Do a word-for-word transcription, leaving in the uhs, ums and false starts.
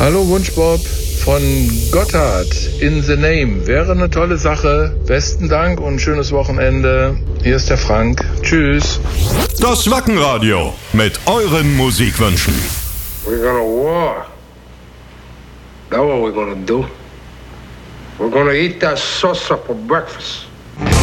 Hallo Wunschbob von Gotthard in the Name. Wäre eine tolle Sache. Besten Dank und schönes Wochenende. Hier ist der Frank. Tschüss. Das Wackenradio mit euren Musikwünschen. We're gonna war. That's what we're gonna do. We're gonna eat that salsa for breakfast.